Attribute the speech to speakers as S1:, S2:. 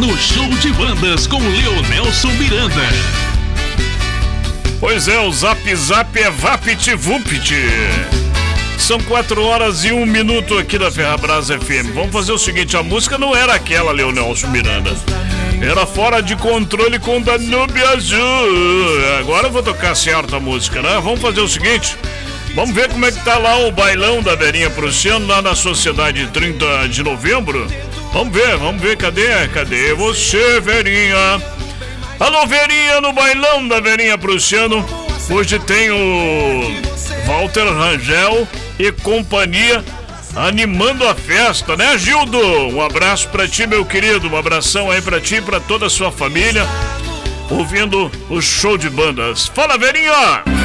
S1: no Show de Bandas com Leonelson Miranda.
S2: Pois é, o Zap Zap é Vapt-Vupt. São 4h01 aqui da Ferrabras FM. Vamos fazer o seguinte, a música não era aquela, Leonelson Miranda. Era Fora de Controle com Danúbio Azul. Agora eu vou tocar certa a música, né? Vamos fazer o seguinte, vamos ver como é que tá lá o bailão da Verinha Prussiano, lá na Sociedade 30 de Novembro. Vamos ver, cadê você, Verinha? Alô, Verinha, no bailão da Verinha Prussiano. Hoje tem o Walter Rangel e companhia animando a festa, né, Gildo? Um abraço pra ti, meu querido, um abração aí pra ti e pra toda a sua família, ouvindo o Show de Bandas. Fala, Verinha!